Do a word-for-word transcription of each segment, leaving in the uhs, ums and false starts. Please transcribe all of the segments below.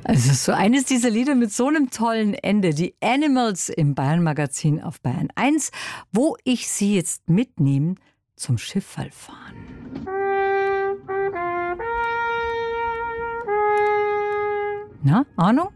Also so eines dieser Lieder mit so einem tollen Ende, die Animals im Bayern-Magazin auf Bayern eins, wo ich Sie jetzt mitnehme zum Schifferlfahren. Na, Ahnung?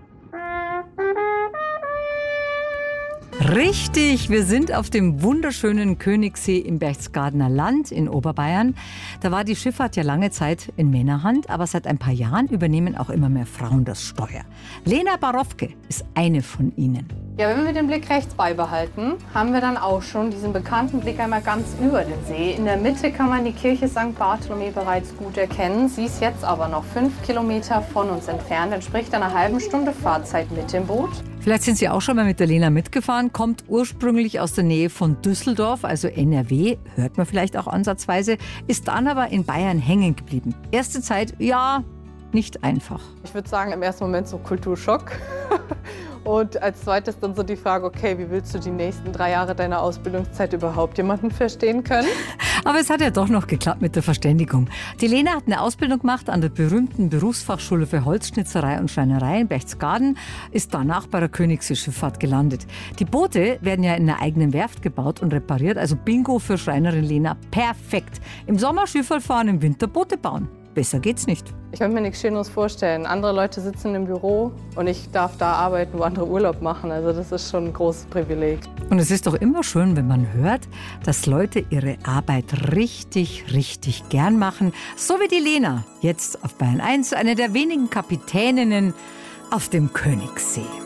Richtig, wir sind auf dem wunderschönen Königssee im Berchtesgadener Land in Oberbayern. Da war die Schifffahrt ja lange Zeit in Männerhand, aber seit ein paar Jahren übernehmen auch immer mehr Frauen das Steuer. Lena Barofke ist eine von ihnen. Ja, wenn wir den Blick rechts beibehalten, haben wir dann auch schon diesen bekannten Blick einmal ganz über den See. In der Mitte kann man die Kirche Sankt Bartholomew bereits gut erkennen. Sie ist jetzt aber noch fünf Kilometer von uns entfernt, entspricht einer halben Stunde Fahrzeit mit dem Boot. Vielleicht sind Sie auch schon mal mit der Lena mitgefahren, kommt ursprünglich aus der Nähe von Düsseldorf, also N R W, hört man vielleicht auch ansatzweise, ist dann aber in Bayern hängen geblieben. Erste Zeit, ja, nicht einfach. Ich würde sagen, im ersten Moment so Kulturschock. Und als zweites dann so die Frage, okay, wie willst du die nächsten drei Jahre deiner Ausbildungszeit überhaupt jemanden verstehen können? Aber es hat ja doch noch geklappt mit der Verständigung. Die Lena hat eine Ausbildung gemacht an der berühmten Berufsfachschule für Holzschnitzerei und Schreinerei in Berchtesgaden, ist danach bei der Königssee Schifffahrt gelandet. Die Boote werden ja in einer eigenen Werft gebaut und repariert, also Bingo für Schreinerin Lena, perfekt. Im Sommer Schifferl fahren, im Winter Boote bauen. Besser geht's nicht. Ich könnte mir nichts Schöneres vorstellen. Andere Leute sitzen im Büro und ich darf da arbeiten, wo andere Urlaub machen. Also das ist schon ein großes Privileg. Und es ist doch immer schön, wenn man hört, dass Leute ihre Arbeit richtig, richtig gern machen. So wie die Lena, jetzt auf Bayern eins, eine der wenigen Kapitäninnen auf dem Königssee.